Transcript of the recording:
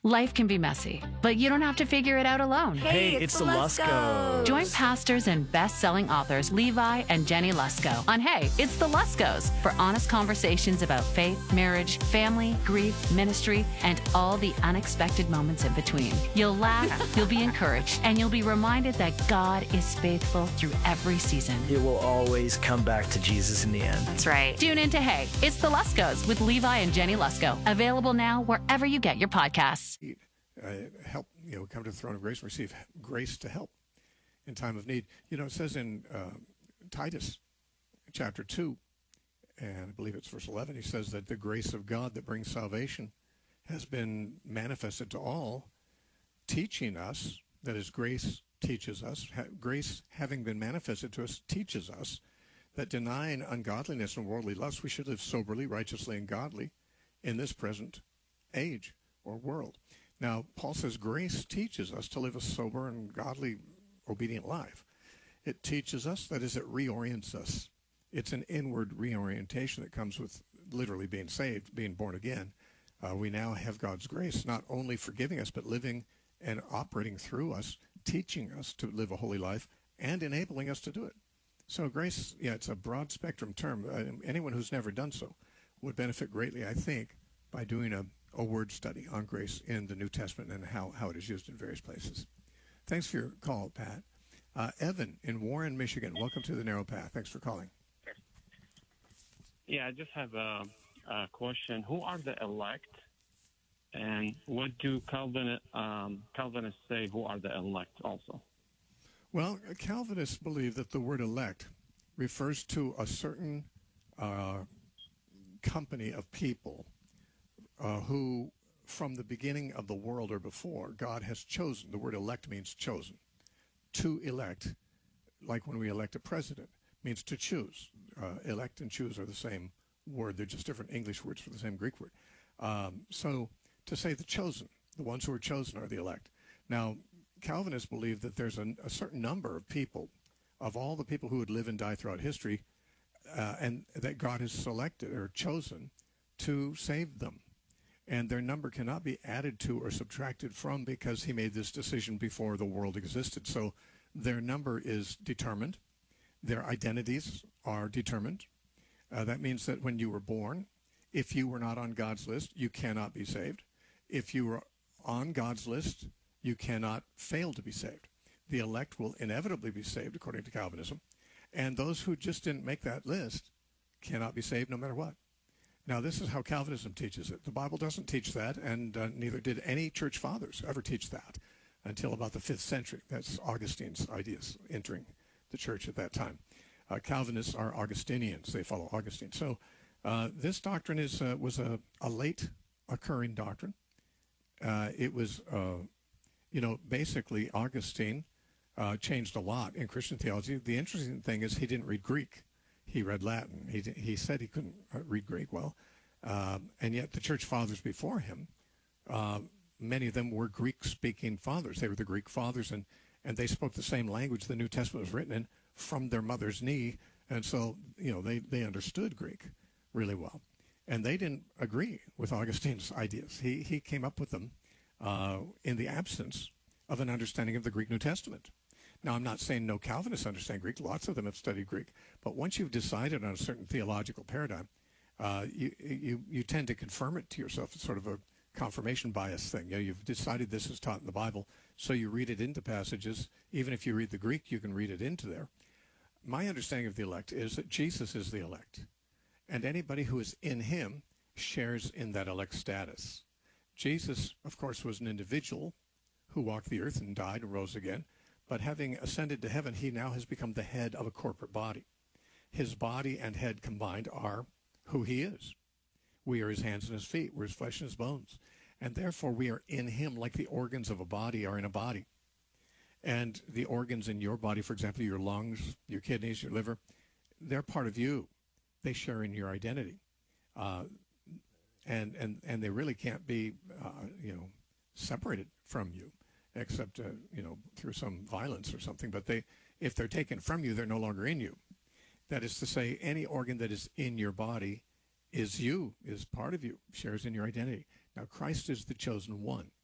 Life can be messy, but you don't have to figure it out alone. Hey, it's the Luskos. Join pastors and best-selling authors Levi and Jenny Lusko on Hey, It's the Luskos for honest conversations about faith, marriage, family, grief, ministry, and all the unexpected moments in between. You'll laugh, you'll be encouraged, and you'll be reminded that God is faithful through every season. It will always come back to Jesus in the end. That's right. Tune in to Hey, It's the Luskos with Levi and Jenny Lusko. Available now wherever you get your podcasts. Help, come to the throne of grace and receive grace to help in time of need. It says in Titus chapter 2, and I believe it's verse 11, he says that the grace of God that brings salvation has been manifested to all, teaching us, that is, grace teaches us, grace having been manifested to us teaches us that denying ungodliness and worldly lust, we should live soberly, righteously, and godly in this present age or world. Now, Paul says grace teaches us to live a sober and godly, obedient life. It teaches us, that is, it reorients us. It's an inward reorientation that comes with literally being saved, being born again. We now have God's grace, not only forgiving us, but living and operating through us, teaching us to live a holy life, and enabling us to do it. So grace, it's a broad spectrum term. Anyone who's never done so would benefit greatly, I think, by doing a word study on grace in the New Testament and how it is used in various places. Thanks for your call, Pat. Evan in Warren, Michigan. Welcome to the Narrow Path. Thanks for calling. Yeah, I just have a question. Who are the elect? And what do Calvinists say who are the elect also? Well, Calvinists believe that the word elect refers to a certain company of people who, from the beginning of the world or before, God has chosen. The word elect means chosen. To elect, like when we elect a president, means to choose. Elect and choose are the same word. They're just different English words for the same Greek word. So to say the chosen, the ones who are chosen are the elect. Now, Calvinists believe that there's a certain number of people, of all the people who would live and die throughout history, and that God has selected or chosen to save them. And their number cannot be added to or subtracted from because he made this decision before the world existed. So their number is determined. Their identities are determined. That means that when you were born, if you were not on God's list, you cannot be saved. If you were on God's list, you cannot fail to be saved. The elect will inevitably be saved, according to Calvinism. And those who just didn't make that list cannot be saved no matter what. Now, this is how Calvinism teaches it. The Bible doesn't teach that, and neither did any church fathers ever teach that until about the 5th century. That's Augustine's ideas entering the church at that time. Calvinists are Augustinians. They follow Augustine. So this doctrine was a late occurring doctrine. It was, basically Augustine changed a lot in Christian theology. The interesting thing is he didn't read Greek. He read Latin. He said he couldn't read Greek well. And yet the church fathers before him, many of them were Greek-speaking fathers. They were the Greek fathers, and they spoke the same language the New Testament was written in from their mother's knee. And so, they understood Greek really well. And they didn't agree with Augustine's ideas. He came up with them in the absence of an understanding of the Greek New Testament. Now, I'm not saying no Calvinists understand Greek. Lots of them have studied Greek. But once you've decided on a certain theological paradigm, you tend to confirm it to yourself. It's sort of a confirmation bias thing. You've decided this is taught in the Bible, so you read it into passages. Even if you read the Greek, you can read it into there. My understanding of the elect is that Jesus is the elect. And anybody who is in him shares in that elect status. Jesus, of course, was an individual who walked the earth and died and rose again. But having ascended to heaven, he now has become the head of a corporate body. His body and head combined are who he is. We are his hands and his feet. We're his flesh and his bones. And therefore, we are in him like the organs of a body are in a body. And the organs in your body, for example, your lungs, your kidneys, your liver, they're part of you. They share in your identity. And they really can't be, separated from you. Except, through some violence or something. But if they're taken from you, they're no longer in you. That is to say, any organ that is in your body is you, is part of you, shares in your identity. Now, Christ is the chosen one.